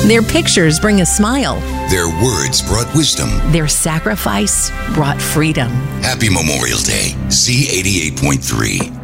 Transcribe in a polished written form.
Their pictures bring a smile. Their words brought wisdom. Their sacrifice brought freedom. Happy Memorial Day, Z88.3.